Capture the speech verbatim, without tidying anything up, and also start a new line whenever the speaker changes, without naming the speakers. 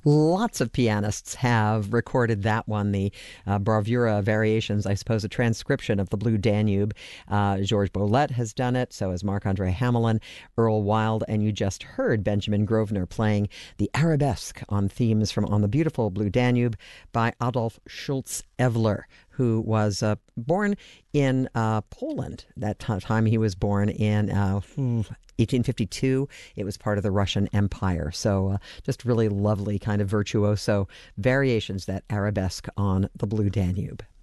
Lots of pianists have recorded that one, the uh, Bravura Variations, I suppose, a transcription of the Blue Danube. Uh, Georges Bolet has done it, so has Marc-Andre Hamelin, Earl Wild, and you just heard Benjamin Grosvenor playing the arabesque on themes from On the Beautiful Blue Danube by Adolf Schultz-Evler, who was uh, born in uh, Poland. That t- time he was born in uh, eighteen fifty-two. It was part of the Russian Empire. So uh, just really lovely kind of virtuoso variations, that arabesque on the Blue Danube.